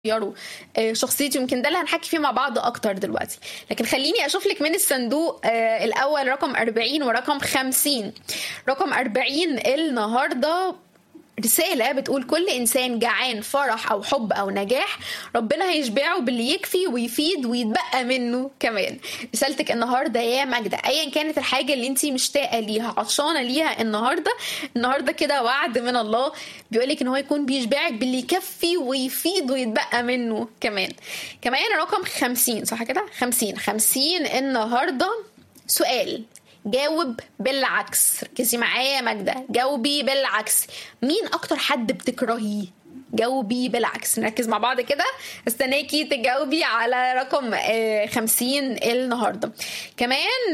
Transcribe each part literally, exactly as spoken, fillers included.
يروا شخصيتي. يمكن ده اللي هنحكي فيه مع بعض اكتر دلوقتي، لكن خليني اشوف لك من الصندوق الاول رقم أربعين ورقم خمسين. رقم أربعين النهارده رسالة بتقول: كل إنسان جعان فرح أو حب أو نجاح ربنا هيشبعه باللي يكفي ويفيد ويتبقى منه كمان. رسالتك النهاردة يا ماجدة، أيا كانت الحاجة اللي انتي مشتاقة ليها عطشانة ليها النهاردة، النهاردة كده وعد من الله بيقولك إن هو يكون بيشبعك باللي يكفي ويفيد ويتبقى منه كمان. كمان رقم خمسين، صح كده؟ خمسين خمسين النهاردة سؤال، جاوب بالعكس. ركزي معايا يا ماجدة، جاوبي بالعكس. مين اكتر حد بتكرهيه؟ جاوبي بالعكس. نركز مع بعض كده، استناكي تجاوبي على رقم خمسين النهارده. كمان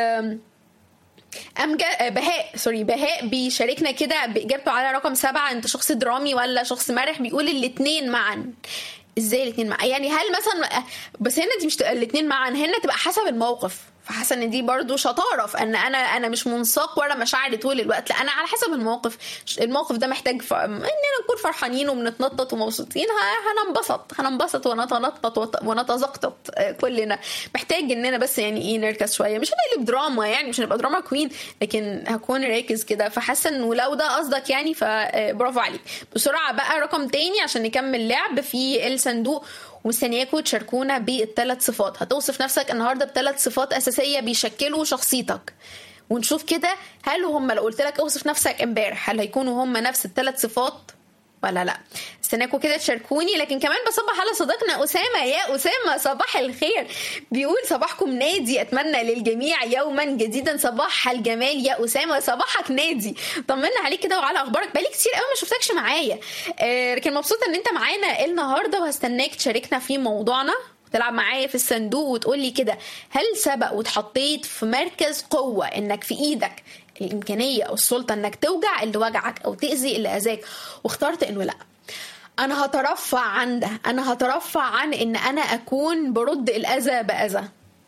أمجد بهاء سوري بهاء بيشاركنا كده بإجابته على رقم سبعة: انت شخص درامي ولا شخص مرح؟ بيقول الاتنين معا. ازاي الاتنين معا؟ يعني هل مثلا، بس هنا دي مش الاتنين معا، هنا تبقى حسب الموقف. فحاسه ان دي برضو شطاره في ان انا انا مش منساق ورا مشاعري طول الوقت، لا انا على حسب الموقف. الموقف ده محتاج ف... اننا نكون فرحانين وبنتنطط ومبسوطين، هننبسط هننبسط ونتنطط ونتزقطط كلنا. محتاج اننا بس يعني ايه نركز شويه، مش هنقلب دراما، يعني مش هنبقى دراما كوين، لكن هكون راكز كده. فحاسه انه لو ده قصدك يعني فبرافو عليك. بسرعه بقى رقم تاني عشان نكمل لعب في الصندوق، ومستنياكم تشاركونا بالثلاث صفات. هتوصف نفسك النهارده بثلاث صفات اساسيه بيشكلوا شخصيتك، ونشوف كده هل هم لو قلت لك اوصف نفسك امبارح هل هيكونوا هم نفس الثلاث صفات ولا لا. استناكم كده تشاركوني. لكن كمان بصبح على صديقنا أسامة. يا أسامة صباح الخير، بيقول: صباحكم نادي، أتمنى للجميع يوما جديدا. صباح الجمال يا أسامة، صباحك نادي. طمنا عليك كده وعلى أخبارك، بقالي كتير قوي ما شفتكش معايا، آه لكن مبسوطة ان انت معانا النهاردة، وهستناك تشاركنا في موضوعنا، تلعب معايا في الصندوق وتقول لي كده: هل سبق وتحطيت في مركز قوة انك في ايدك الامكانية او السلطة انك توجع اللي وجعك او تأذي اللي اذاك، واخترت انه لا، انا هترفع عن ده، انا هترفع عن ان انا اكون برد الاذى باذى؟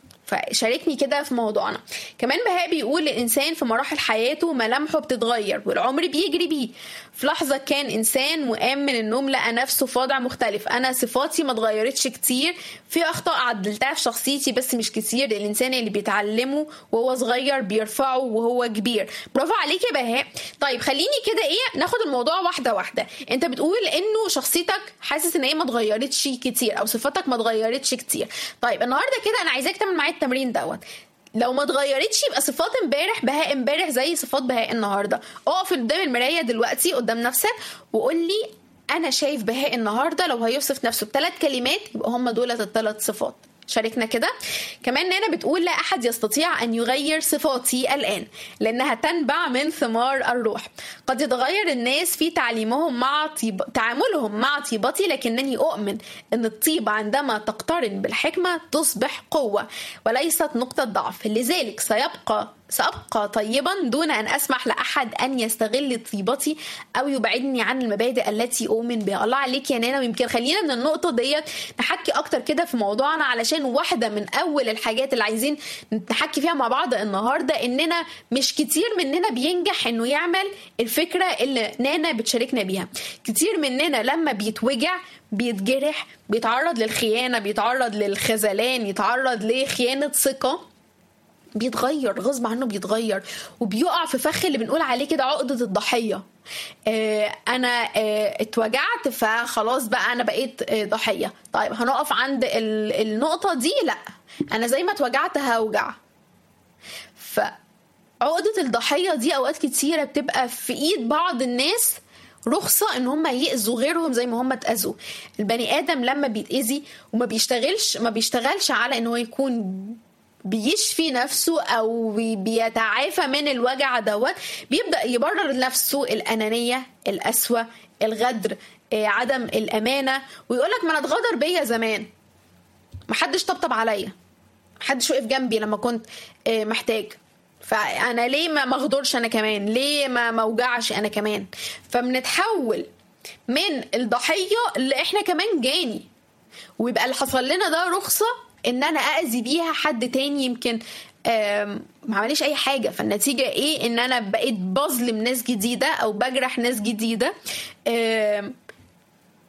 فشاركني كده في موضوعنا. كمان بهاء بيقول: الانسان في مراحل حياته ملامحه بتتغير والعمر بيجري بيه. في لحظه كان انسان وقام من النوم لقى نفسه في وضع مختلف. انا صفاتي ما اتغيرتش كتير، في اخطاء عدلتها في شخصيتي بس مش كتير. الانسان اللي بيتعلمه وهو صغير بيرفعه وهو كبير. برافو عليك يا بهاء. طيب خليني كده ايه ناخد الموضوع واحده واحده. انت بتقول انه شخصيتك حاسس ان هي ما اتغيرتش كتير او صفاتك ما اتغيرتش كتير. طيب النهارده كده انا عايزاك تعمل معايا التمرين دوت. لو ما اتغيرتش يبقى صفات امبارح بهاء امبارح زي صفات بهاء النهارده. اقف قدام المرايه دلوقتي قدام نفسك وقول لي: انا شايف بهاء النهارده لو هيوصف نفسه بثلاث كلمات يبقى هم دولت الثلاث صفات. شاركنا كده. كمان نانا بتقول: لا أحد يستطيع أن يغير صفاتي الآن لأنها تنبع من ثمار الروح. قد يتغير الناس في تعليمهم مع طيب... تعاملهم مع طيبتي، لكنني أؤمن أن الطيبة عندما تقترن بالحكمة تصبح قوة وليست نقطة ضعف. لذلك سيبقى سأبقى طيبا دون أن أسمح لأحد أن يستغل طيبتي أو يبعدني عن المبادئ التي أؤمن بها. الله عليك يا نانا. ويمكن خلينا من النقطة ديت نحكي أكتر كده في موضوعنا، علشان واحدة من أول الحاجات اللي عايزين نحكي فيها مع بعض النهاردة إننا مش كتير مننا بينجح إنه يعمل الفكرة اللي نانا بتشاركنا بيها. كتير مننا لما بيتوجع بيتجرح، بيتعرض للخيانة، بيتعرض للخذلان، يتعرض لخيانة ثقة، بيتغير غصب عنه، بيتغير وبيقع في فخ اللي بنقول عليه كده عقدة الضحية. آه انا آه اتوجعت فخلاص بقى انا بقيت آه ضحية. طيب هنقف عند النقطة دي؟ لا، انا زي ما اتوجعت هوجع. فعقدة الضحية دي اوقات كتيرة بتبقى في ايد بعض الناس رخصة ان هم يأذوا غيرهم زي ما هم اتأذوا. البني ادم لما بيتأذي وما بيشتغلش ما بيشتغلش على انه يكون بيشفي نفسه او بيتعافى من الوجع دوت، بيبدأ يبرر لنفسه الأنانية، القسوة، الغدر، عدم الأمانة، ويقولك: ما انا اتغدر بيا زمان، محدش طبطب عليا، محدش وقف جنبي لما كنت محتاج، فانا ليه ما مغدرش انا كمان، ليه ما موجعش انا كمان. فبنتحول من الضحية اللي احنا كمان جاني، ويبقى اللي حصل لنا ده رخصة ان انا اذي بيها حد تاني يمكن ما عمليش اي حاجة. فالنتيجة ايه؟ ان انا بقيت بظلم ناس جديدة او بجرح ناس جديدة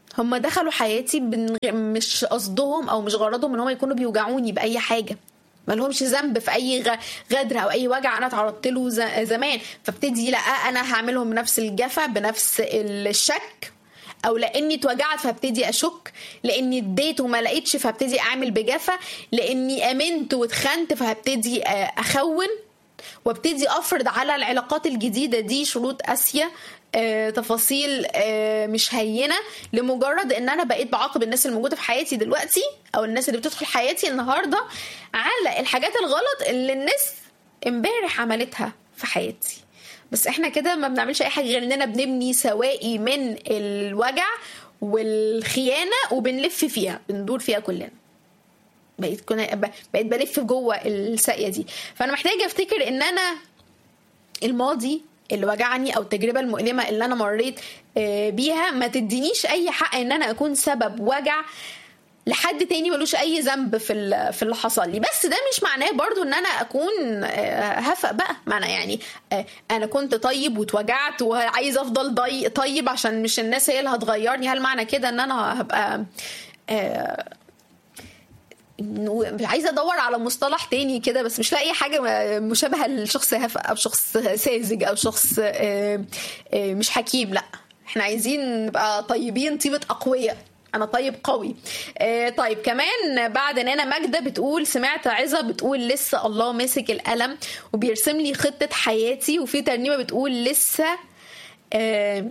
هم دخلوا حياتي مش قصدهم او مش غرضهم ان هم يكونوا بيوجعوني باي حاجه، ما لهمش ذنب في اي غدر او اي وجع انا تعرضت له زمان، فابتدي لا انا هعملهم بنفس الجفا بنفس الشك، او لاني اتوجعت فابتدي اشك، لاني اديت وما لقيتش فابتدي اعمل بجفا، لاني امنت واتخنت فهبتدي اخون، وابتدي افرض على العلاقات الجديده دي شروط قاسيه، آه، تفاصيل آه، مش هينه، لمجرد ان انا بقيت بعاقب الناس الموجوده في حياتي دلوقتي او الناس اللي بتدخل حياتي النهارده على الحاجات الغلط اللي الناس امبارح عملتها في حياتي. بس احنا كده ما بنعملش اي حاجه غير اننا بنبني سوائي من الوجع والخيانه وبنلف فيها، بندور فيها كلنا. بقيت كنا بقيت بلف جوه الساقيه دي. فانا محتاجه افتكر ان انا الماضي اللي وجعني او التجربه المؤلمه اللي انا مريت بيها ما تدينيش اي حق ان انا اكون سبب وجع لحد تاني ملوش اي ذنب في في اللي حصل لي. بس ده مش معناه برضو ان انا اكون هفق بقى، معنى يعني انا كنت طيب واتوجعت وعايز افضل طيب عشان مش الناس هي اللي هتغيرني. هل معنى كده ان انا هبقى عايزه ادور على مصطلح تاني كده بس مش لاقي حاجه مشابهه لشخص هفق او شخص ساذج او شخص مش حكيم؟ لا، احنا عايزين نبقى طيبين طيبه اقوياء. انا طيب قوي. آه طيب كمان بعد نانا ماجدة بتقول سمعت عظة بتقول لسه الله ماسك القلم وبيرسم لي خطة حياتي. وفي ترنيمة بتقول لسه آه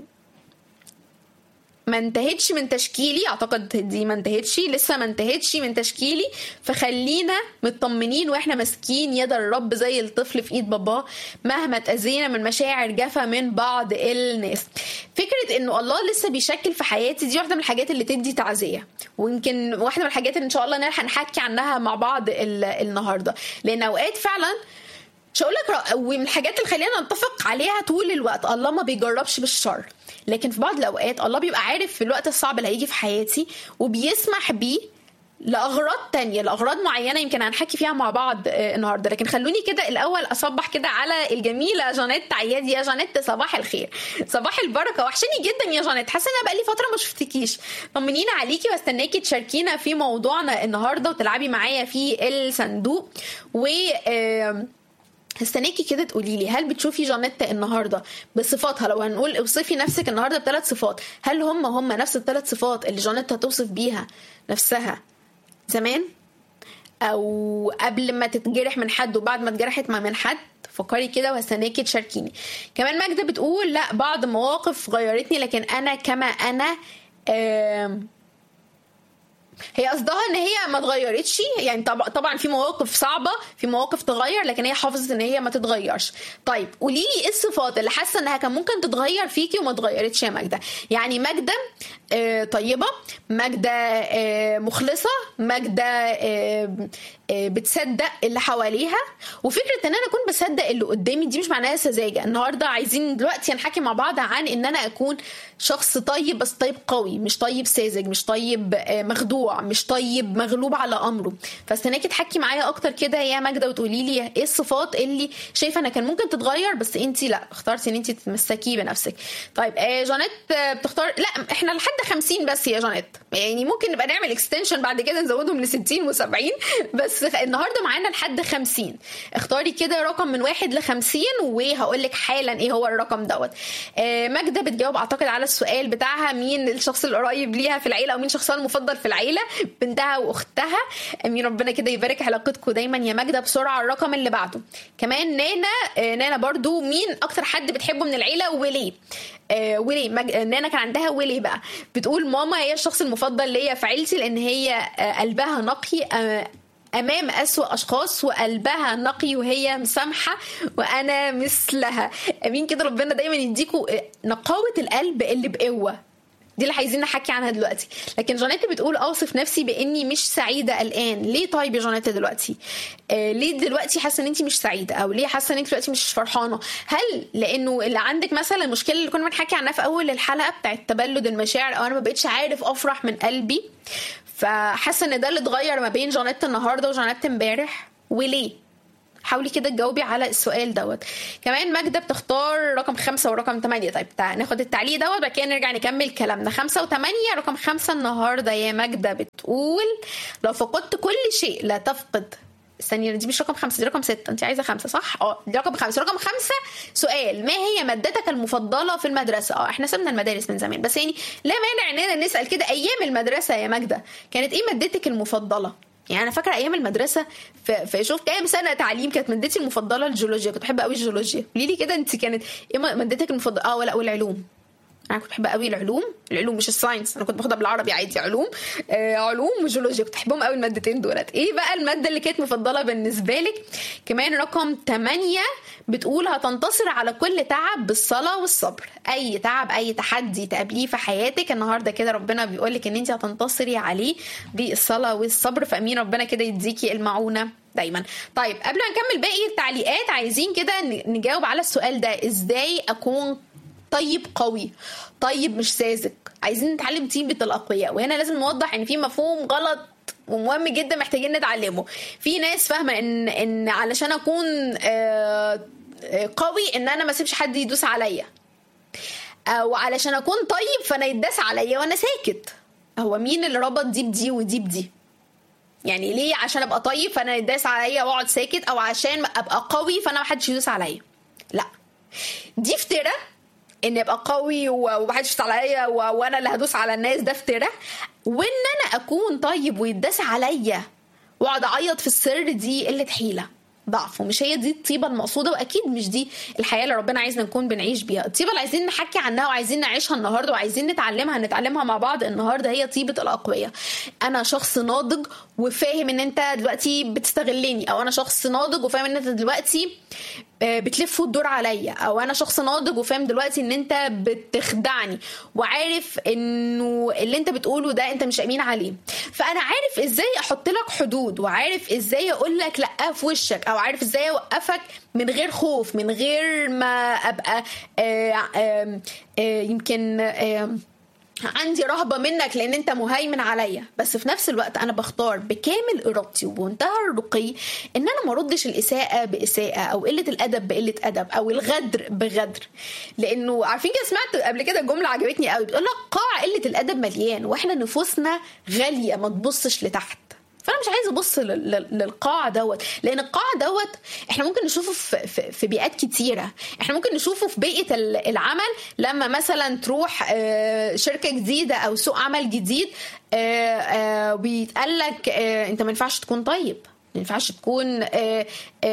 ما انتهتش من تشكيلي، اعتقد دي ما انتهتش، لسه ما انتهتش من تشكيلي، فخلينا مطمنين واحنا ماسكين يد الرب زي الطفل في ايد باباه مهما اتأذينا من مشاعر جافة من بعض الناس. فكرة انه الله لسه بيشكل في حياتي دي واحدة من الحاجات اللي تدي تعزية، ويمكن واحدة من الحاجات اللي ان شاء الله نلحق نحكي عنها مع بعض النهاردة، لان اوقات فعلا مش هقول لك ومن الحاجات اللي خلينا نتفق عليها طول الوقت الله ما بيجربش بالشر، لكن في بعض الاوقات الله بيبقى عارف في الوقت الصعب اللي هيجي في حياتي وبيسمح بيه لاغراض تانية، لاغراض معينه يمكن هنحكي فيها مع بعض النهارده. لكن خلوني كده الاول اصبح كده على الجميله جانيت عيادي. يا جانيت صباح الخير، صباح البركه، وحشني جدا يا جانيت، حاسه انا بقالي فتره ما شفتكيش. طمنينا عليكي واستناكي تشاركينا في موضوعنا النهارده وتلعبي معايا في الصندوق. و هستناكي كده تقولي لي هل بتشوفي جانيت النهارده بصفاتها؟ لو هنقول اوصفي نفسك النهارده بثلاث صفات، هل هم هم نفس الثلاث صفات اللي جانيت هتوصف بيها نفسها زمان او قبل ما تتجرح من حد وبعد ما اتجرحت من حد؟ فكري كده وهستناكي تشاركيني. كمان ماجدة بتقول لا بعض مواقف غيرتني لكن انا كما انا. آم هي قصدها ان هي ما اتغيرتش، يعني طبعا طبعا في مواقف صعبه، في مواقف تغير، لكن هي حافظت ان هي ما تتغيرش. طيب قولي لي ايه الصفات اللي حاسه انها كان ممكن تتغير فيكي وما اتغيرتش يا ماجدة؟ يعني ماجدة آه طيبه، ماجدة آه مخلصه، ماجدة آه آه بتصدق اللي حواليها. وفكره ان انا اكون بصدق اللي قدامي دي مش معناها سذاجه. النهارده عايزين دلوقتي نحكي مع بعض عن ان انا اكون شخص طيب، بس طيب قوي، مش طيب ساذج، مش طيب آه مخدوع، مش طيب مغلوب على امره. فاستناكي تحكي معايا اكتر كده يا ماجدة وتقولي لي ايه الصفات اللي شايفه انها كان ممكن تتغير بس انت لا اخترتي ان انت تتمسكي بنفسك. طيب آه جانيت بتختار لا احنا لحد خمسين بس يا جانيت، يعني ممكن نبقى نعمل اكستنشن بعد كده نزودهم ل ستين وسبعين، بس النهارده معانا لحد خمسين. اختاري كده رقم من واحد لخمسين وهقول لك حالا ايه هو الرقم دوت. آه ماجدة بتجاوب اعتقد على السؤال بتاعها مين الشخص القريب ليها في العيله او مين شخصها المفضل في العيله، بنتها واختها. امين ربنا كده يبارك علاقتكم دايما يا ماجدة. بسرعه الرقم اللي بعده. كمان نانا آه نانا برضو مين اكتر حد بتحبه من العيله وليه؟ آه وليه مج... نانا كان عندها وليه بقى. بتقول ماما هي الشخص المفضل ليا في عيلتي لان هي آه قلبها نقي آه امام اسوأ اشخاص وقلبها نقي وهي مسامحه وانا مثلها. امين كده ربنا دايما يديكوا نقاوه القلب اللي بقوه دي اللي عايزين نحكي عنها دلوقتي. لكن جانيت بتقول اوصف نفسي باني مش سعيده الان. ليه طيب يا جانيت دلوقتي؟ آه ليه دلوقتي حاسه ان انت مش سعيده او ليه حاسه ان انت دلوقتي مش فرحانه؟ هل لانه اللي عندك مثلا المشكله اللي كنا بنحكي عنها في اول الحلقه بتاعه تبلد المشاعر او انا ما بقتش عارف افرح من قلبي، فحاسه ان ده اللي اتغير ما بين جانيت النهارده وجانيت امبارح؟ وليه؟ حاولي كده تجاوبي على السؤال دوت. كمان ماجدة بتختار رقم خمسة ورقم تمانية. طيب تعال ناخد التعليق دوت بعد كده نرجع نكمل كلامنا. خمسة وتمانية. رقم خمسة النهاردة يا ماجدة بتقول لو فقدت كل شيء لا تفقد. استني دي مش رقم خمسة، دي رقم ستة. انت عايزة خمسة صح؟ اه دي رقم خمسة. رقم خمسة سؤال: ما هي مادتك المفضلة في المدرسة؟ اه احنا سيبنا المدارس من زمان بس يعني لا مانع اننا نسأل كده ايام المدرسة يا ماجدة كانت ايه مادتك المفضلة؟ يعني انا فاكره ايام المدرسه في شوف كام سنه تعليم كانت مادتي المفضله الجيولوجيا. كنت بحب قوي الجيولوجيا. قولي لي كده انت كانت ايه مادتك المفضله؟ اه ولا والعلوم. انا كنت بحب قوي العلوم. العلوم مش الساينس، انا كنت باخدها بالعربي عادي. علوم آه علوم وجيولوجيا كنت بحبهم قوي المادتين دولت. ايه بقى الماده اللي كانت مفضله بالنسبه لك؟ كمان رقم تمانية بتقول هتنتصر على كل تعب بالصلاه والصبر. اي تعب اي تحدي تقابليه في حياتك النهارده كده ربنا بيقول لك ان انت هتنتصري عليه بالصلاه والصبر. فامين ربنا كده يديكي المعونه دايما. طيب قبل ما نكمل باقي التعليقات عايزين كده نجاوب على السؤال ده: ازاي اكون طيب قوي؟ طيب مش ساذج. عايزين نتعلم طيبة الأقوياء، وهنا لازم نوضح ان في مفهوم غلط ومهم جدا محتاجين نتعلمه. في ناس فاهمة ان ان علشان اكون قوي ان انا ما اسيبش حد يدوس عليا، او علشان اكون طيب فانا يداس عليا وانا ساكت. هو مين اللي ربط دي بدي ودي بدي؟ يعني ليه عشان ابقى طيب فانا يداس عليا واقعد ساكت، او عشان ابقى قوي فانا ما حدش يدوس عليا؟ لا، دي افتراء. ان ابقى قوي ومحدش يدوس عليا وانا اللي هدوس على الناس ده افتراء. وان انا اكون طيب ويداس عليا واقعد اعيط في السر دي قله حيله ضعف، ومش هي دي الطيبه المقصوده، واكيد مش دي الحياه اللي ربنا عايزنا نكون بنعيش بيها. الطيبه اللي عايزين نحكي عنها وعايزين نعيشها النهارده وعايزين نتعلمها نتعلمها مع بعض النهارده هي طيبه الاقوياء. انا شخص ناضج وفاهم ان انت دلوقتي بتستغلني، او انا شخص ناضج وفاهم ان انت دلوقتي بتلف الدور عليا، او انا شخص ناضج وفاهم دلوقتي ان انت بتخدعني، وعارف انه اللي انت بتقوله ده انت مش امين عليه. فانا عارف ازاي احط لك حدود، وعارف ازاي اقول لك لا في وشك، او عارف ازاي اوقفك من غير خوف، من غير ما ابقى آآ آآ آآ يمكن آآ عندي رهبة منك لان انت مهيمن عليا. بس في نفس الوقت انا بختار بكامل ارادتي وبمنتهى الرقي ان انا ما ردش الاساءة باساءة، او قلة الادب بقلة ادب، او الغدر بغدر. لانه عارفين كده سمعت قبل كده جملة عجبتني قوي بتقول لك قاع قلة الادب مليان، واحنا نفوسنا غالية ما تبصش لتحت. فانا مش عايزه ابص للقاع دوت، لان القاع دوت احنا ممكن نشوفه في, في, في بيئات كتيره. احنا ممكن نشوفه في بيئه العمل، لما مثلا تروح شركه جديده او سوق عمل جديد ويتقال لك انت ما ينفعش تكون طيب، ما ينفعش تكون آآ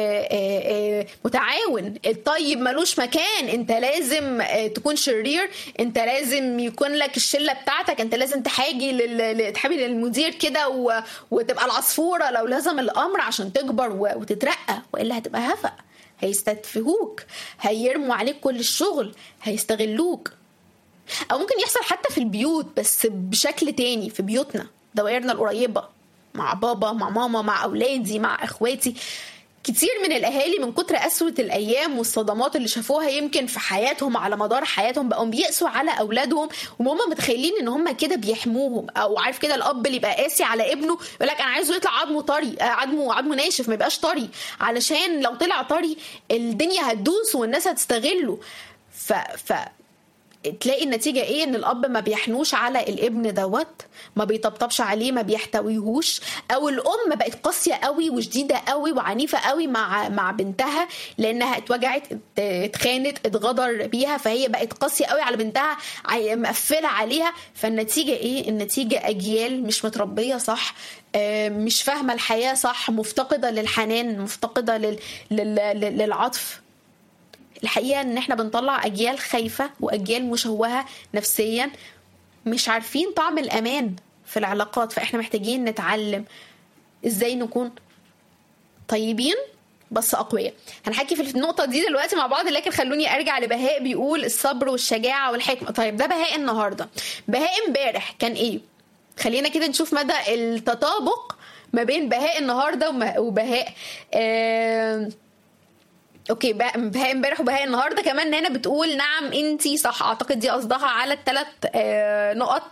آآ متعاون، الطيب ملوش مكان، انت لازم تكون شرير، انت لازم يكون لك الشله بتاعتك، انت لازم تحاجي لل... تحابي للمدير كده و... وتبقى العصفوره لو لازم الامر عشان تكبر و... وتترقى، والا هتبقى هفق، هيستدفهوك، هيرموا عليك كل الشغل، هيستغلوك. او ممكن يحصل حتى في البيوت بس بشكل تاني، في بيوتنا دوائرنا القريبه، مع بابا، مع ماما، مع أولادي، مع أخواتي. كتير من الأهالي من كتر قسوة الأيام والصدمات اللي شافوها يمكن في حياتهم على مدار حياتهم بقوا بيقسوا على أولادهم، وهم متخيلين إن هم كده بيحموهم. أو عارف كده الأب اللي يبقى قاسي على ابنه يقول لك أنا عايزه يطلع عظمه طري، عظمه عظمه ناشف، ما يبقاش طري، علشان لو طلع طري الدنيا هتدوس والناس هتستغله. ف ف تلاقي النتيجة ايه؟ ان الاب ما بيحنوش على الابن دوت، ما بيطبطبش عليه، ما بيحتويهوش. او الام بقت قاسية قوي وشديدة قوي وعنيفة قوي مع مع بنتها لانها اتوجعت، اتخانت، اتغدر بيها، فهي بقت قاسية قوي على بنتها، مقفلة عليها. فالنتيجة ايه؟ النتيجة اجيال مش متربية صح، مش فاهمة الحياة صح، مفتقدة للحنان، مفتقدة لل... لل... للعطف. الحقيقة ان احنا بنطلع اجيال خايفة واجيال مشوهة نفسيا، مش عارفين طعم الامان في العلاقات. فاحنا محتاجين نتعلم ازاي نكون طيبين بس اقوياء. هنحكي في النقطة دي دلوقتي مع بعض، لكن خلوني ارجع لبهاء بيقول الصبر والشجاعة والحكمة. طيب ده بهاء النهاردة، بهاء امبارح كان ايه؟ خلينا كده نشوف مدى التطابق ما بين بهاء النهاردة وبهاء آه اوكي بهاء امبارح وبهاء النهارده. كمان هنا بتقول نعم انتي صح، اعتقد دي قصدها على الثلاث آه نقط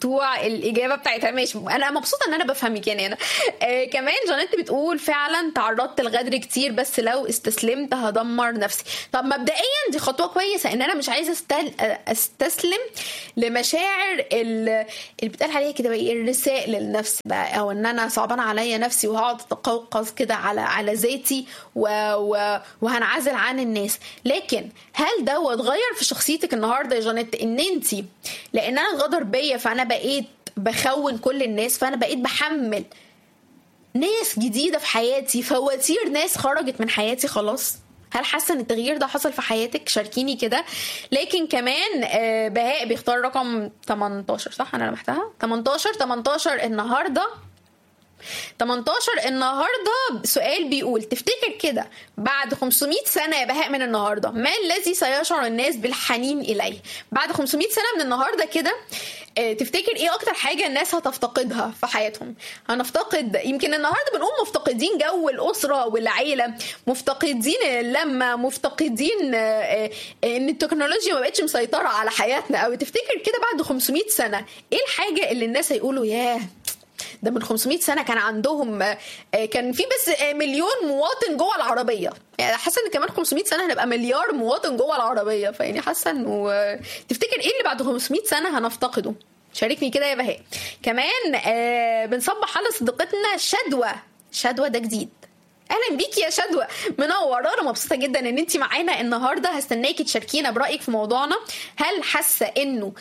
مقطوع الاجابه بتاعتها. ماشي، انا مبسوطه ان انا بفهمك يعني. انا آه كمان جانيت بتقول فعلا تعرضت للغدر كتير بس لو استسلمت هدمر نفسي. طب مبدئيا دي خطوه كويسه ان انا مش عايزه استل... استسلم لمشاعر اللي بتقال عليها كده بقى الرسائل للنفس بقى، او ان انا صعبان عليا نفسي وهقعد اتقوقص كده على على ذاتي و... و... وهنعزل عن الناس. لكن هل ده اتغير في شخصيتك النهارده يا جانيت ان انتي لان انا اتغدر بيا فانا بقيت بخون كل الناس، فانا بقيت بحمل ناس جديده في حياتي فواتير ناس خرجت من حياتي خلاص؟ هل حاسه ان التغيير ده حصل في حياتك؟ شاركيني كده. لكن كمان بهاء بيختار رقم تمنتاشر، صح انا لمحتها تمنتاشر تمنتاشر النهارده. تمنتاشر النهارده سؤال بيقول تفتكر كده بعد خمسمية سنه يا بهاء من النهارده ما الذي سيشعر الناس بالحنين اليه؟ بعد خمسمية سنه من النهارده كده تفتكر ايه اكتر حاجه الناس هتفتقدها في حياتهم؟ هنفتقد يمكن النهارده بنقول مفتقدين جو الاسره والعيله، مفتقدين اللمه، مفتقدين ان التكنولوجيا ما بقتش مسيطره على حياتنا. او تفتكر كده بعد خمسمية سنه ايه الحاجه اللي الناس هيقولوا ياه ده من خمسمية سنه كان عندهم كان في بس مليون مواطن جوه العربيه، يعني حاسه ان كمان خمسمية سنه هنبقى مليار مواطن جوه العربيه. فيعني حاسه انه تفتكر ايه اللي بعد خمسمية سنه هنفتقده؟ شاركني كده يا بهاء. كمان آه بنصبح على صديقتنا شدوى. شدوى ده جديد، اهلا بيكي يا شدوى، منوره. انا مبسوطه جدا ان انت معانا النهارده. هستناكي تشاركينا برايك في موضوعنا. هل حاسه انه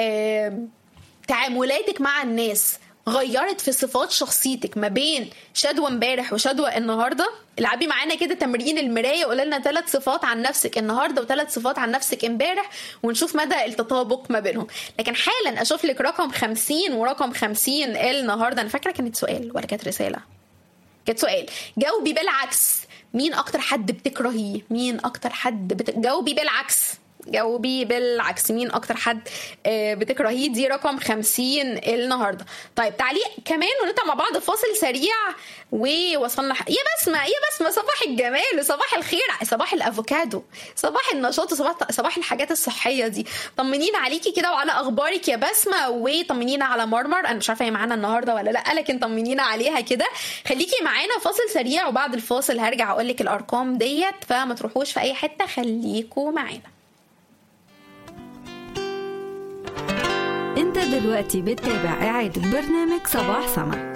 آه تعاملاتك مع الناس غيرت في صفات شخصيتك ما بين شدوى امبارح وشدوى النهارده؟ العبي معانا كده تمرين المرايه، قولي لنا ثلاث صفات عن نفسك النهارده وثلاث صفات عن نفسك امبارح ونشوف مدى التطابق ما بينهم. لكن حالا اشوف لك رقم خمسين ورقم خمسين النهارده. انا فاكره كانت سؤال ولا كانت رساله؟ كانت سؤال. جاوبي بالعكس، مين اكتر حد بتكرهيه؟ مين اكتر حد بت... جاوبي بالعكس، جاوبي بالعكس مين اكتر حد بتكرهيه. دي رقم خمسين النهارده. طيب تعليق كمان ونطلع مع بعض فاصل سريع ووصلنا. يا بسمة يا بسمة صباح الجمال وصباح الخير، صباح الافوكادو، صباح النشاط وصباح صباح الحاجات الصحيه دي. طمنينا عليكي كده وعلى اخبارك يا بسمة، وطمنينا على مرمر. انا مش عارفه هي معانا النهارده ولا لا، لكن طمنينا عليها كده. خليكي معانا فاصل سريع وبعد الفاصل هرجع اقول لك الارقام ديت، فما تروحوش في اي حته، خليكوا معانا. انت دلوقتي بتتابع إعادة برنامج صباح سما.